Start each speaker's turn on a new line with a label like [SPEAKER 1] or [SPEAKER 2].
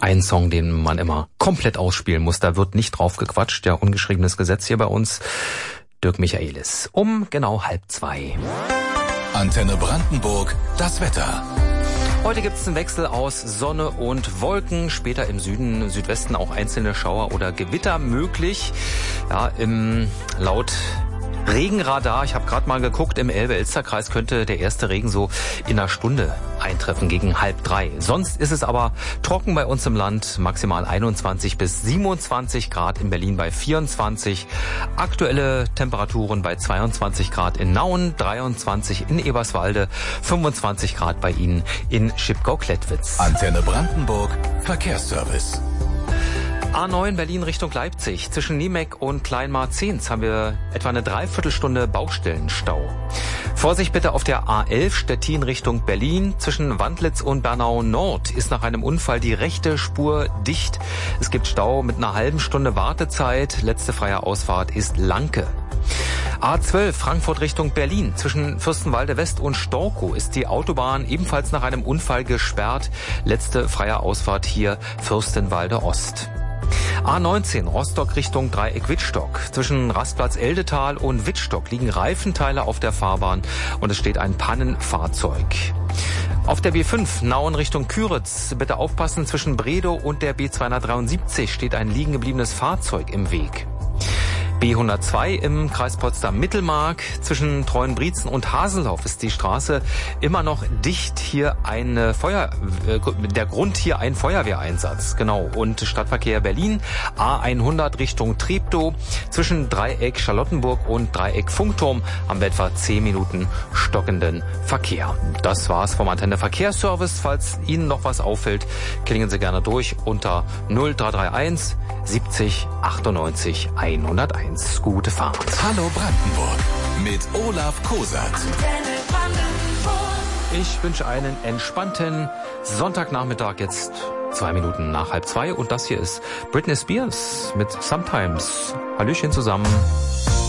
[SPEAKER 1] Ein Song, den man immer komplett ausspielen muss. Da wird nicht drauf gequatscht. Ja, ungeschriebenes Gesetz hier bei uns. Dirk Michaelis. Um genau 1:30.
[SPEAKER 2] Antenne Brandenburg, das Wetter.
[SPEAKER 1] Heute gibt's einen Wechsel aus Sonne und Wolken. Später im Süden, Südwesten auch einzelne Schauer oder Gewitter möglich. Ja, laut Regenradar, ich habe gerade mal geguckt, im Elbe-Elster-Kreis könnte der erste Regen so in einer Stunde eintreffen, gegen 2:30. Sonst ist es aber trocken bei uns im Land, maximal 21 bis 27 Grad, in Berlin bei 24. Aktuelle Temperaturen bei 22 Grad in Nauen, 23 in Eberswalde, 25 Grad bei Ihnen in Schipkau-Klettwitz.
[SPEAKER 2] Antenne Brandenburg, Verkehrsservice.
[SPEAKER 1] A9 Berlin Richtung Leipzig. Zwischen Niemek und Kleinmarzens haben wir etwa eine Dreiviertelstunde Baustellenstau. Vorsicht bitte auf der A11 Stettin Richtung Berlin. Zwischen Wandlitz und Bernau Nord ist nach einem Unfall die rechte Spur dicht. Es gibt Stau mit einer halben Stunde Wartezeit. Letzte freie Ausfahrt ist Lanke. A12 Frankfurt Richtung Berlin. Zwischen Fürstenwalde West und Storkow ist die Autobahn ebenfalls nach einem Unfall gesperrt. Letzte freie Ausfahrt hier Fürstenwalde Ost. A19 Rostock Richtung Dreieck Wittstock. Zwischen Rastplatz Eldetal und Wittstock liegen Reifenteile auf der Fahrbahn und es steht ein Pannenfahrzeug. Auf der B5 Nauen Richtung Küritz. Bitte aufpassen, zwischen Bredow und der B273 steht ein liegen gebliebenes Fahrzeug im Weg. B102 im Kreis Potsdam-Mittelmark. Zwischen Treuenbrietzen und Haseldorf ist die Straße immer noch dicht. Hier der Grund hier ein Feuerwehreinsatz. Genau. Und Stadtverkehr Berlin. A100 Richtung Treptow. Zwischen Dreieck Charlottenburg und Dreieck Funkturm haben wir etwa 10 Minuten stockenden Verkehr. Das war's vom Antenne Verkehrsservice. Falls Ihnen noch was auffällt, klingen Sie gerne durch unter 0331 70 98 101. Gute Fahrt.
[SPEAKER 2] Hallo Brandenburg mit Olaf Kosat.
[SPEAKER 1] Ich wünsche einen entspannten Sonntagnachmittag, jetzt 2 Minuten nach 1:30 und das hier ist Britney Spears mit Sometimes. Hallöchen zusammen.